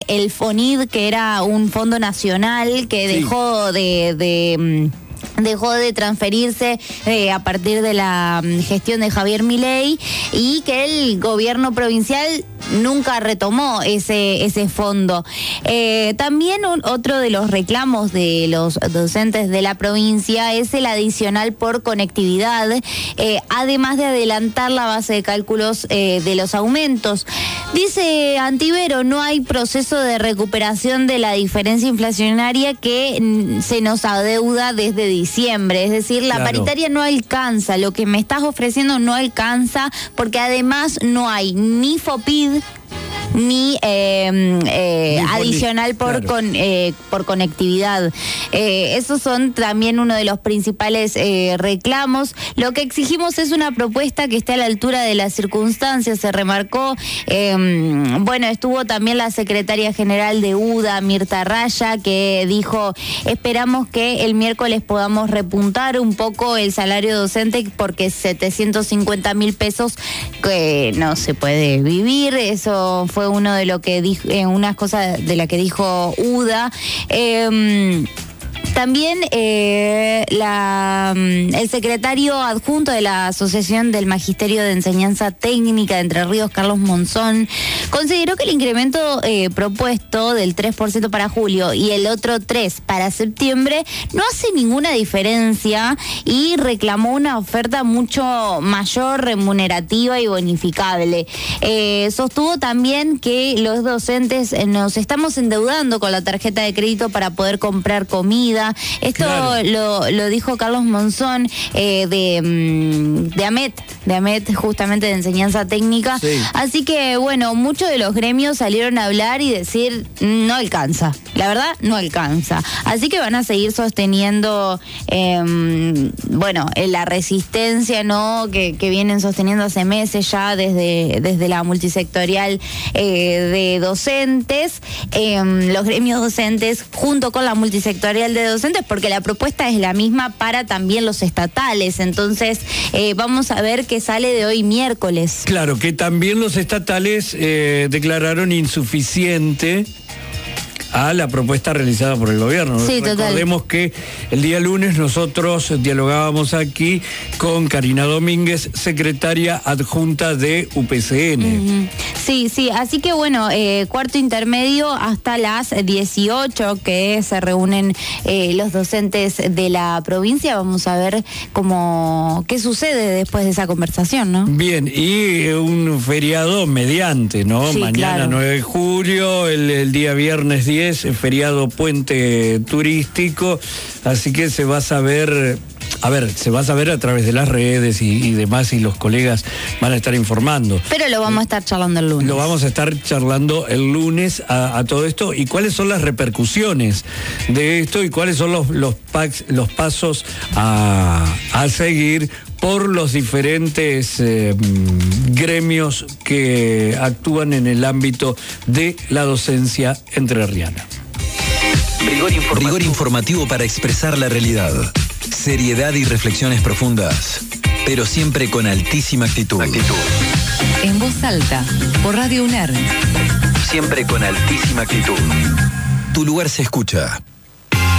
el FONID, que era un fondo nacional que dejó de transferirse a partir de la gestión de Javier Milei, y que el gobierno provincial nunca retomó ese fondo. También otro de los reclamos de los docentes de la provincia es el adicional por conectividad, además de adelantar la base de cálculos de los aumentos. Dice Antivero, no hay proceso de recuperación de la diferencia inflacionaria que se nos adeuda desde diciembre. Es decir, la paritaria no alcanza, lo que me estás ofreciendo no alcanza, porque además no hay ni FOPID ni adicional por conectividad. Esos son también uno de los principales reclamos. Lo que exigimos es una propuesta que esté a la altura de las circunstancias, se remarcó. Estuvo también la secretaria general de UDA, Mirta Raya, que dijo, esperamos que el miércoles podamos repuntar un poco el salario docente, porque 750.000 pesos que no se puede vivir. Eso fue uno de lo que dijo, unas cosas de la que dijo UDA. También el secretario adjunto de la Asociación del Magisterio de Enseñanza Técnica de Entre Ríos, Carlos Monzón, consideró que el incremento propuesto del 3% para julio y el otro 3% para septiembre no hace ninguna diferencia, y reclamó una oferta mucho mayor, remunerativa y bonificable. Sostuvo también que los docentes nos estamos endeudando con la tarjeta de crédito para poder comprar comida. Esto lo dijo Carlos Monzón de AMET, justamente de enseñanza técnica. Sí. Así que, muchos de los gremios salieron a hablar y decir, no alcanza. La verdad, no alcanza. Así que van a seguir sosteniendo, la resistencia, ¿no? Que vienen sosteniendo hace meses ya desde la multisectorial de docentes, los gremios docentes junto con la multisectorial de docentes, porque la propuesta es la misma para también los estatales. Entonces, vamos a ver qué sale de hoy miércoles. Claro, que también los estatales declararon insuficiente a la propuesta realizada por el gobierno. Sí, recordemos que el día lunes nosotros dialogábamos aquí con Karina Domínguez, secretaria adjunta de UPCN. Sí, así que cuarto intermedio hasta las 18 que se reúnen los docentes de la provincia. Vamos a ver qué sucede después de esa conversación, ¿no? Bien, y un feriado mediante, ¿no? Sí, mañana 9 de julio, el día viernes 10, feriado puente turístico, así que se va a saber a través de las redes y demás, y los colegas van a estar informando. Pero lo vamos a estar charlando el lunes. Lo vamos a estar charlando el lunes a todo esto, y cuáles son las repercusiones de esto y cuáles son los pasos a seguir por los diferentes gremios que actúan en el ámbito de la docencia entrerriana. Rigor informativo para expresar la realidad. Seriedad y reflexiones profundas, pero siempre con altísima actitud. En voz alta, por Radio UNER. Siempre con altísima actitud. Tu lugar se escucha.